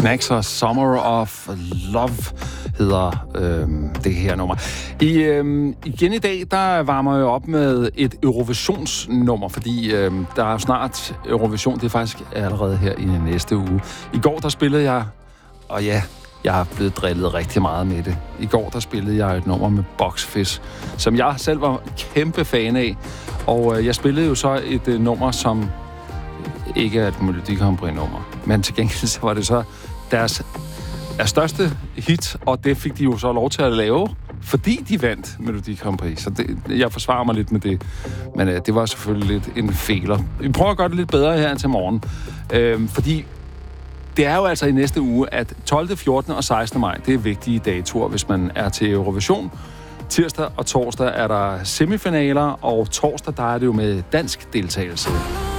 Knax og Summer of Love hedder det her nummer. Igen i dag, der varmer jeg op med et Eurovisionsnummer, fordi der er snart Eurovision, det er faktisk allerede her i næste uge. I går, der spillede jeg, og ja, jeg har blevet drillet rigtig meget med det. I går, der spillede jeg et nummer med Boxfish, som jeg selv var kæmpe fan af. Og jeg spillede jo så et nummer, som ikke er et Melodi Grand Prix-nummer. Men til gengæld så var det så deres største hit, og det fik de jo så lov til at lave, fordi de vandt Melodi Grand Prix. Så jeg forsvarer mig lidt med det. Men det var selvfølgelig lidt en fejler. Vi prøver at gøre det lidt bedre her til morgen. Fordi det er jo altså i næste uge, at 12., 14. og 16. maj, det er vigtige datoer, hvis man er til Eurovision. Tirsdag og torsdag er der semifinaler, og torsdag der er det jo med dansk deltagelse.